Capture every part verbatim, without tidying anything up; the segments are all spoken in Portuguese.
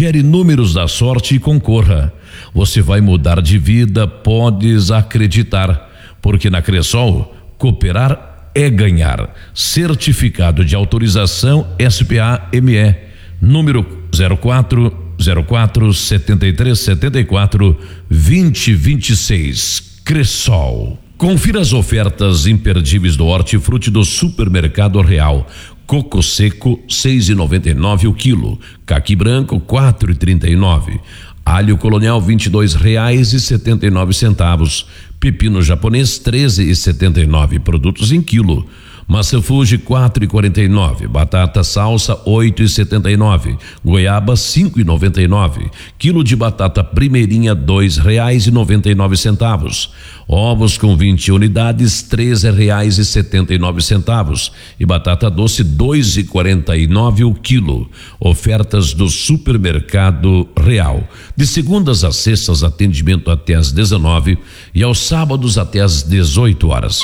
Gere números da sorte e concorra. Você vai mudar de vida, podes acreditar, porque na Cressol, cooperar é ganhar. Certificado de autorização S P A M E, número zero quatro zero quatro setenta e três setenta e quatro vinte e vinte e seis. Cressol. Confira as ofertas imperdíveis do Hortifruti do Supermercado Real. Coco seco seis e noventa e nove o quilo, caqui branco quatro e trinta e nove, alho colonial vinte e dois reais e setenta e nove centavos, pepino japonês treze e setenta e nove, produtos em quilo. Maçã Fuji quatro e quarenta e nove, batata salsa oito e setenta e nove, goiaba cinco e noventa e nove, quilo de batata primeirinha dois reais e noventa e nove centavos, ovos com vinte unidades treze reais e setenta e nove centavos e batata doce dois e quarenta e nove o quilo. Ofertas do Supermercado Real, de segundas a sextas atendimento até às dezenove e aos sábados até às dezoito horas.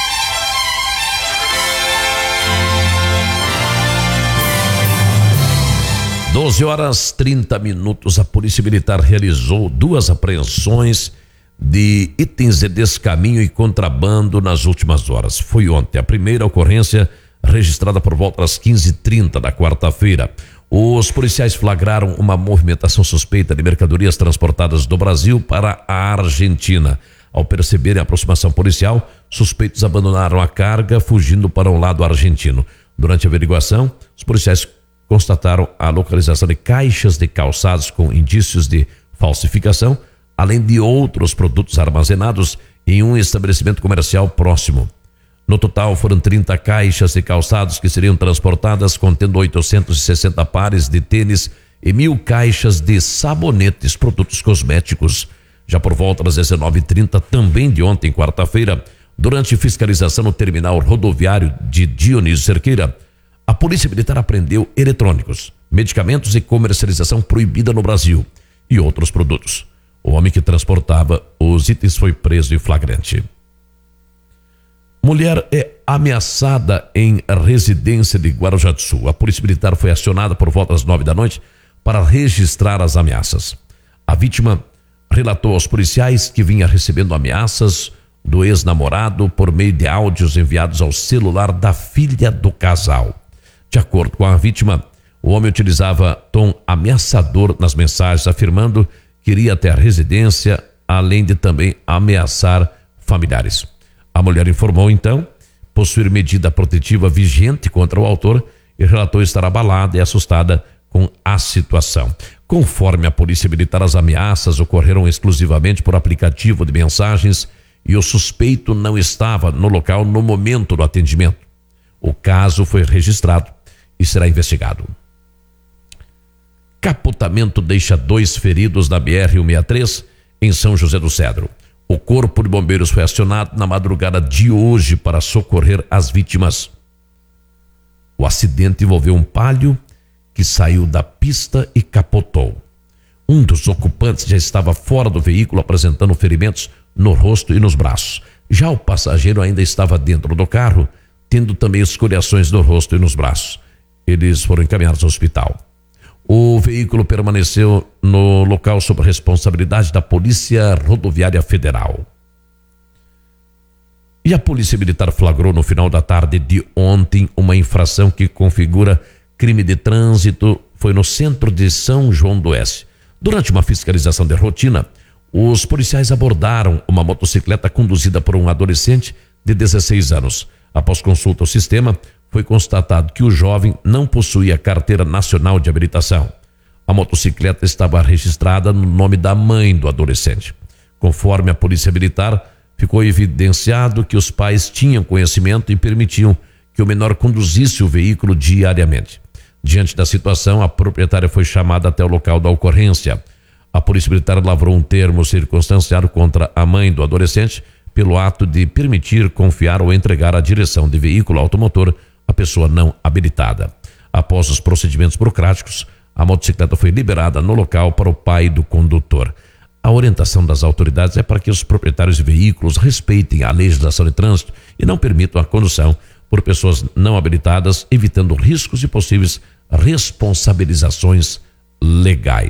doze horas trinta minutos, a Polícia Militar realizou duas apreensões de itens de descaminho e contrabando nas últimas horas. Foi ontem a primeira ocorrência registrada por volta das quinze e trinta da quarta-feira. Os policiais flagraram uma movimentação suspeita de mercadorias transportadas do Brasil para a Argentina. Ao perceberem a aproximação policial, suspeitos abandonaram a carga, fugindo para um lado argentino. Durante a averiguação, os policiais constataram a localização de caixas de calçados com indícios de falsificação, além de outros produtos armazenados em um estabelecimento comercial próximo. No total, foram trinta caixas de calçados que seriam transportadas, contendo oitocentos e sessenta pares de tênis e mil caixas de sabonetes, produtos cosméticos. Já por volta das dezenove e trinta, também de ontem, quarta-feira, durante fiscalização no terminal rodoviário de Dionísio Cerqueira, a Polícia Militar apreendeu eletrônicos, medicamentos e comercialização proibida no Brasil e outros produtos. O homem que transportava os itens foi preso em flagrante. Mulher é ameaçada em residência de Guarujá do Sul. A Polícia Militar foi acionada por volta das nove da noite para registrar as ameaças. A vítima relatou aos policiais que vinha recebendo ameaças do ex-namorado por meio de áudios enviados ao celular da filha do casal. De acordo com a vítima, o homem utilizava tom ameaçador nas mensagens, afirmando que iria até a residência, além de também ameaçar familiares. A mulher informou, então, possuir medida protetiva vigente contra o autor e relatou estar abalada e assustada com a situação. Conforme a Polícia Militar, as ameaças ocorreram exclusivamente por aplicativo de mensagens e o suspeito não estava no local no momento do atendimento. O caso foi registrado e será investigado. Capotamento deixa dois feridos na B R cento e sessenta e três em São José do Cedro. O Corpo de Bombeiros foi acionado na madrugada de hoje para socorrer as vítimas. O acidente envolveu um Palio que saiu da pista e capotou. Um dos ocupantes já estava fora do veículo, apresentando ferimentos no rosto e nos braços. Já o passageiro ainda estava dentro do carro, tendo também escoriações no rosto e nos braços. Eles foram encaminhados ao hospital. O veículo permaneceu no local sob responsabilidade da Polícia Rodoviária Federal. E a Polícia Militar flagrou no final da tarde de ontem uma infração que configura crime de trânsito. Foi no centro de São João do Oeste. Durante uma fiscalização de rotina, os policiais abordaram uma motocicleta conduzida por um adolescente de dezesseis anos. Após consulta ao sistema, foi constatado que o jovem não possuía carteira nacional de habilitação. A motocicleta estava registrada no nome da mãe do adolescente. Conforme a Polícia Militar, ficou evidenciado que os pais tinham conhecimento e permitiam que o menor conduzisse o veículo diariamente. Diante da situação, a proprietária foi chamada até o local da ocorrência. A Polícia Militar lavrou um termo circunstanciado contra a mãe do adolescente pelo ato de permitir, confiar ou entregar a direção de veículo automotor a pessoa não habilitada. Após os procedimentos burocráticos, a motocicleta foi liberada no local para o pai do condutor. A orientação das autoridades é para que os proprietários de veículos respeitem a legislação de trânsito e não permitam a condução por pessoas não habilitadas, evitando riscos e possíveis responsabilizações legais.